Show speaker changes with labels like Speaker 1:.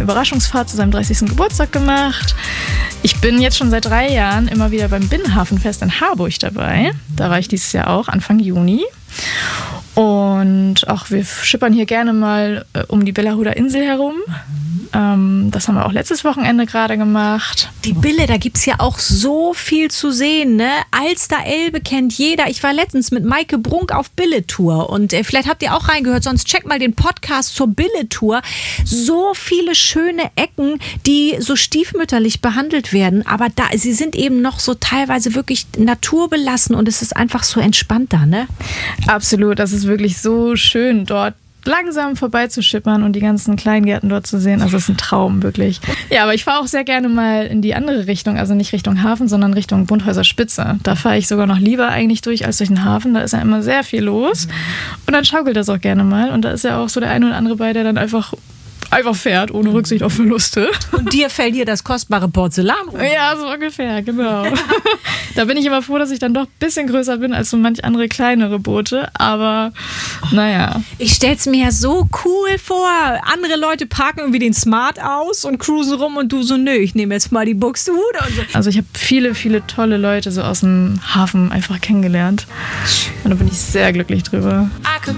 Speaker 1: Überraschungsfahrt zu seinem 30. Geburtstag gemacht. Ich bin jetzt schon seit 3 Jahren immer wieder beim Binnenhafenfest in Harburg dabei. Da war ich dieses Jahr auch, Anfang Juni. Und auch wir schippern hier gerne mal um die Bellahuder Insel herum. Das haben wir auch letztes Wochenende gerade gemacht.
Speaker 2: Die Bille, da gibt es ja auch so viel zu sehen, ne? Alster, Elbe kennt jeder. Ich war letztens mit Maike Brunk auf Bille-Tour und vielleicht habt ihr auch reingehört, sonst checkt mal den Podcast zur Bille-Tour. So viele schöne Ecken, die so stiefmütterlich behandelt werden, aber sie sind eben noch so teilweise wirklich naturbelassen und es ist einfach so entspannt da, ne?
Speaker 1: Absolut, das ist wirklich so schön dort langsam vorbeizuschippern und die ganzen Kleingärten dort zu sehen. Also es ist ein Traum, wirklich. Ja, aber ich fahre auch sehr gerne mal in die andere Richtung, also nicht Richtung Hafen, sondern Richtung Bunthäuser Spitze. Da fahre ich sogar noch lieber eigentlich durch als durch den Hafen. Da ist ja immer sehr viel los. Und dann schaukelt das auch gerne mal. Und da ist ja auch so der eine oder andere bei, der dann einfach fährt, ohne Rücksicht auf Verluste.
Speaker 2: Und dir fällt hier das kostbare Porzellan rum.
Speaker 1: Ja, so ungefähr, genau. Da bin ich immer froh, dass ich dann doch ein bisschen größer bin als so manch andere kleinere Boote. Aber naja.
Speaker 2: Ich stell's mir ja so cool vor. Andere Leute parken irgendwie den Smart aus und cruisen rum und du so, nö, ich nehme jetzt mal die Buxtehude. Und so.
Speaker 1: Also ich habe viele, viele tolle Leute so aus dem Hafen einfach kennengelernt. Und da bin ich sehr glücklich drüber.